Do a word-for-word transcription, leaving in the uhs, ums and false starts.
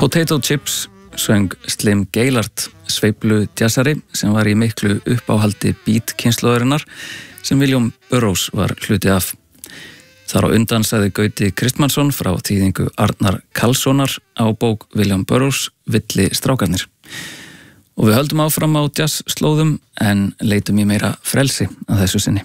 Potato Chips söng Slim Gaillard, sveiflu jazzari sem var í miklu uppáhaldi beat kynslóðarinnar sem William Burroughs var hluti af. Þar á undan sagði Gauti Kristmannsson frá þýðingu Arnar Karlssonar á bók William Burroughs Villi strákarnir. Og við höldum áfram á jazzslóðum en leitum í meira frelsi að þessu sinni.